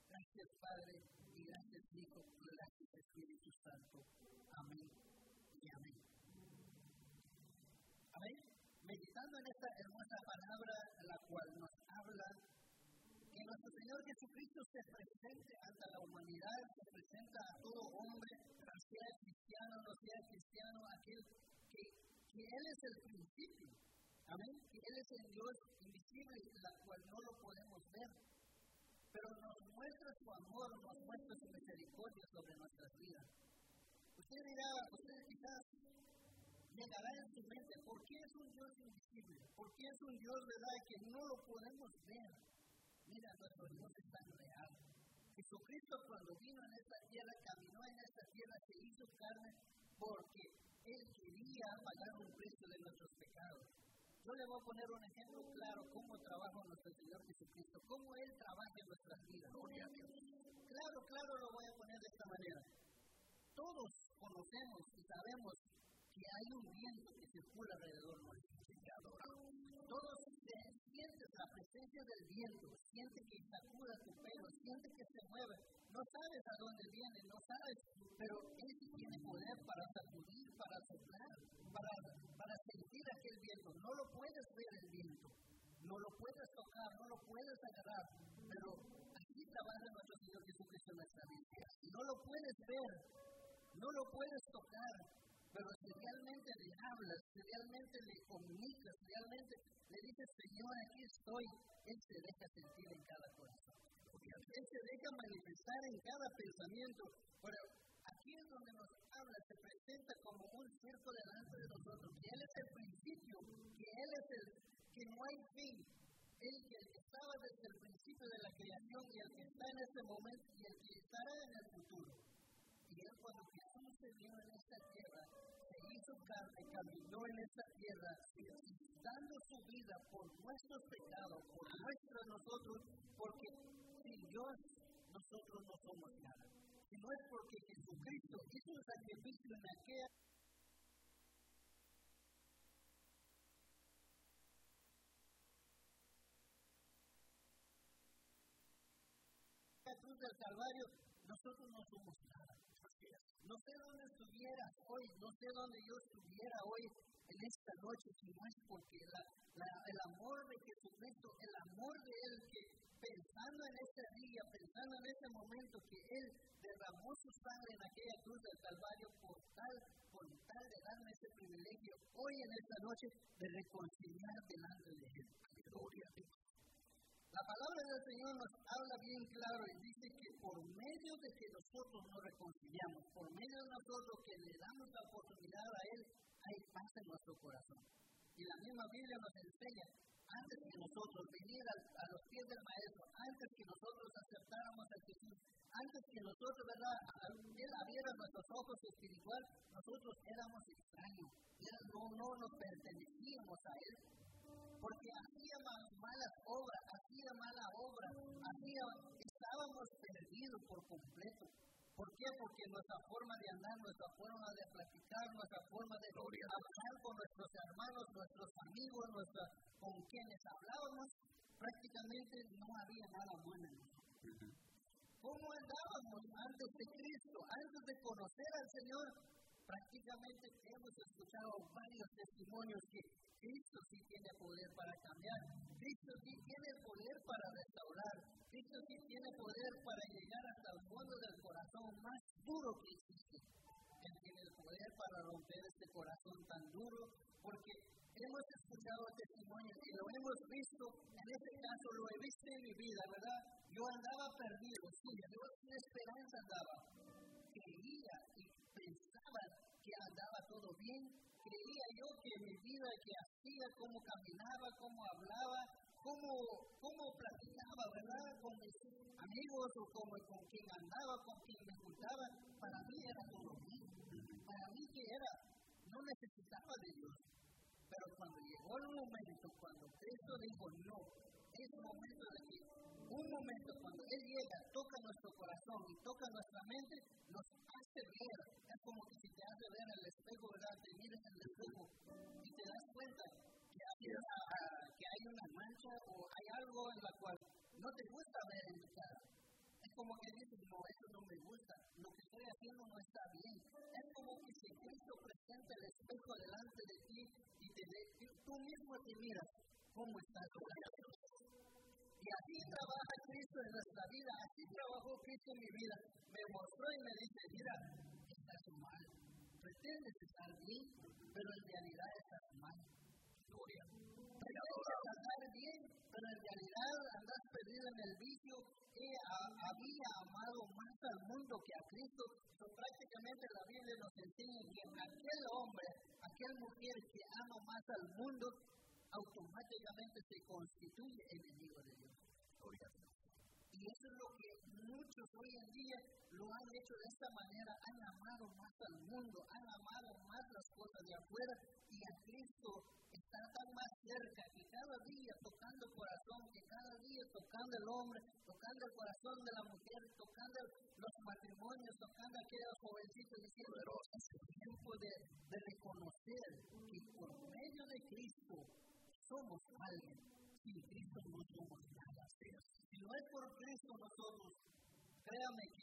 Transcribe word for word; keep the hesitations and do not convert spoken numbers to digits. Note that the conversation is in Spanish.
Gracias, Padre, y gracias, Hijo, gracias, Espíritu Santo. Amén y amén. Amén. Meditando en esta hermosa palabra, la cual nos habla que nuestro Señor Jesucristo se presente ante la humanidad, se presenta a todo hombre, sea cristiano, no sea cristiano, aquel que, que Él es el principio. Amén. Que Él es el Dios invisible, la cual no lo podemos ver. Pero nos muestra su amor, nos muestra su misericordia sobre nuestras vidas. Usted dirá, usted quizás llegará en su mente, ¿por qué es un Dios invisible? ¿Por qué es un Dios, verdad, que no lo podemos ver? Mira, nuestro Dios es tan real. Jesucristo, cuando vino en esta tierra, caminó en esta tierra, se hizo carne porque Él quería pagar un precio de nuestros pecados. Yo le voy a poner un ejemplo claro cómo trabaja nuestro Señor Jesucristo, cómo Él trabaja en nuestras vidas. Gloria a Dios. Claro, claro, lo voy a poner de esta manera. Todos conocemos y sabemos que hay un viento que circula alrededor nuestro. Todos sientes la presencia del viento, sientes que sacuda tu pelo, sientes que se mueve. No sabes a dónde viene, no sabes, pero Él tiene poder para sacudir, para soplar, para, para sentir aquel viento. No lo puedes ver el viento, no lo puedes tocar, no lo puedes agarrar, pero así trabaja nuestro Señor Jesucristo en nuestra vida. No lo puedes ver, no lo puedes tocar, pero si realmente le hablas, si realmente le comunicas, si realmente le dices, Señor, aquí estoy, Él se deja sentir en cada corazón. Él se deja manifestar en cada pensamiento. Pero aquí es donde nos habla, se presenta como un circo delante de nosotros. Que Él es el principio, que Él es el que no hay fin. Él que estaba desde el principio de la creación y el que está en este momento y el que estará en el futuro. Y Él cuando Jesús se vino en esta tierra, se hizo carne, caminó en esta tierra, dando su vida por nuestros pecados, por nuestros nosotros, porque sin Dios nosotros no somos nada. Si no es porque Jesucristo hizo un sacrificio en aquella cruz del Calvario, nosotros no somos nada. No sé dónde estuvieras hoy, no sé dónde yo estuviera hoy en esta noche, si no es porque la, la, el amor de Jesucristo, el amor de Él, que pensando en este día, pensando en este momento que Él derramó su sangre en aquella cruz del Calvario por tal, por tal de darme ese privilegio hoy en esta noche de reconciliar delante de Él. Gloria a Dios. La palabra del Señor nos habla bien claro y dice que por medio de que nosotros nos reconciliamos, por medio de nosotros que le damos la oportunidad a Él, hay paz en nuestro corazón. Y la misma Biblia nos enseña, antes que nosotros venir a, a los pies del Maestro, antes que nosotros aceptáramos a Jesús, antes que nosotros, ¿verdad?, Él abriera nuestros ojos espirituales, nosotros éramos extraños, no, no nos pertenecíamos a Él. Porque hacía malas obras, hacía mala obra, hacía, estábamos perdidos por completo. ¿Por qué? Porque nuestra forma de andar, nuestra forma de platicar, nuestra forma de hablar con nuestros hermanos, nuestros amigos, nuestra, con quienes hablábamos, prácticamente no había nada bueno en nosotros. ¿Cómo andábamos antes de Cristo, antes de conocer al Señor? Prácticamente hemos escuchado varios testimonios que Cristo sí tiene poder para cambiar, Cristo sí tiene poder para restaurar, Cristo sí tiene poder para llegar hasta el fondo del corazón más duro que existe. Él tiene el poder para romper este corazón tan duro, porque hemos escuchado testimonios y lo hemos visto, en este caso lo he visto en mi vida, ¿verdad? Yo andaba perdido, sí, yo sin esperanza andaba, creía y pensaba que andaba todo bien, creía yo que mi vida, que hacía, cómo caminaba, cómo hablaba, cómo, cómo platicaba, ¿verdad?, con mis amigos o como, con quien andaba, con quien me juntaba, para mí era todo bien, para mí que era, no necesitaba de Dios. Pero cuando llegó el momento, cuando Cristo dijo no, es momento de que, un momento cuando Él llega, toca nuestro corazón y toca nuestra mente, nos hace ver, es como que si te hace ver en el espejo, ¿verdad?, te miras en el espejo y te das cuenta que hay, una, que hay una mancha o hay algo en la cual no te gusta ver en tu cara. Es como que dices, no, eso no me gusta, lo que estoy haciendo no está bien. Es como que si Cristo presenta el espejo delante de ti y te de, tú mismo te miras, ¿cómo estás? Y así trabaja Cristo en nuestra vida, así trabajó Cristo en mi vida. Me mostró y me dice, mira, estás mal. Pretendes estar bien, pero en realidad estás mal. Gloria. Pretendes andar bien, pero en realidad andas perdido en el vicio. Él había amado más al mundo que a Cristo. So, prácticamente la Biblia nos enseña que aquel hombre, aquel mujer que ama más al mundo, automáticamente se constituye enemigo de Dios. Gloria. Y eso es lo que muchos hoy en día lo han hecho de esta manera, han amado más al mundo, han amado más las cosas de afuera, y a Cristo está tan más cerca que cada día tocando el corazón, que cada día tocando el hombre, tocando el corazón de la mujer, tocando los matrimonios, tocando a aquellos jovencitos, diciendo, pero es el tiempo de, de reconocer que por medio de Cristo somos alguien. Sin Cristo no somos nada. Si no es por Cristo nosotros, créame